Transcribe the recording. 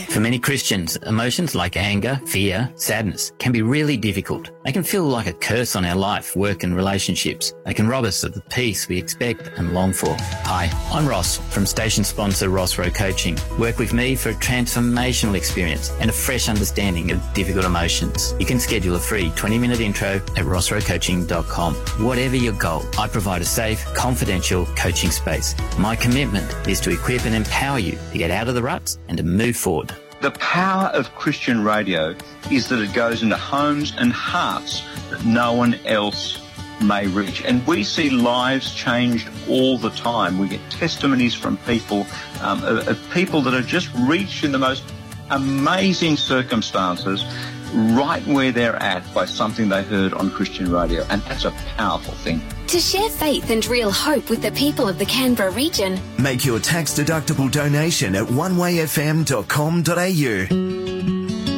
For many Christians, emotions like anger, fear, sadness can be really difficult. They can feel like a curse on our life, work and relationships. They can rob us of the peace we expect and long for. Hi, I'm Ross from station sponsor Ross Rowe Coaching. Work with me for a transformational experience and a fresh understanding of difficult emotions. You can schedule a free 20-minute intro at rossrowecoaching.com. Whatever your goal, I provide a safe, confidential coaching space. My commitment is to equip and empower you to get out of the ruts and to move forward. The power of Christian radio is that it goes into homes and hearts that no one else may reach. And we see lives changed all the time. We get testimonies from people, of people that are just reached in the most amazing circumstances right where they're at by something they heard on Christian radio. And that's a powerful thing. To share faith and real hope with the people of the Canberra region, make your tax-deductible donation at onewayfm.com.au.